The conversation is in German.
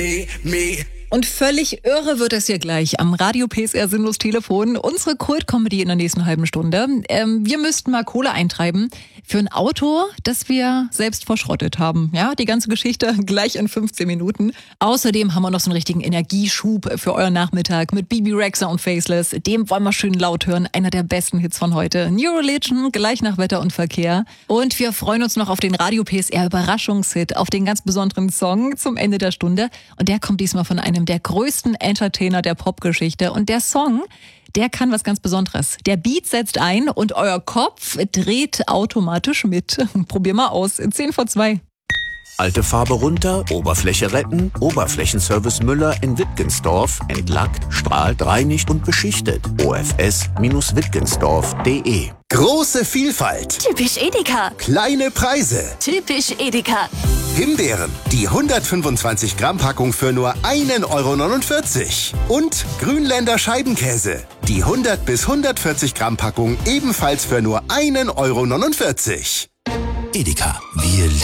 Und völlig irre wird es hier gleich am Radio PSR Sinnlos Telefon. Unsere Kult-Comedy in der nächsten halben Stunde. Wir müssten mal Kohle eintreiben für ein Auto, das wir selbst verschrottet haben. Ja, die ganze Geschichte gleich in 15 Minuten. Außerdem haben wir noch so einen richtigen Energieschub für euren Nachmittag mit Bibi Rexha und Faceless. Dem wollen wir schön laut hören. Einer der besten Hits von heute. New Religion, gleich nach Wetter und Verkehr. Und wir freuen uns noch auf den Radio PSR Überraschungshit, auf den ganz besonderen Song zum Ende der Stunde. Und der kommt diesmal von einem der größten Entertainer der Popgeschichte. Und der Song, der kann was ganz Besonderes. Der Beat setzt ein und euer Kopf dreht automatisch mit. Probier mal aus. 10:02. Alte Farbe runter, Oberfläche retten, Oberflächenservice Müller in Wittgensdorf entlackt, strahlt, reinigt und beschichtet. OFS-Wittgensdorf.de. Große Vielfalt. Typisch Edeka. Kleine Preise. Typisch Edeka. Himbeeren, die 125 Gramm Packung für nur 1,49 €. Und Grünländer Scheibenkäse, die 100 bis 140 Gramm Packung ebenfalls für nur 1,49 €. Edeka, wir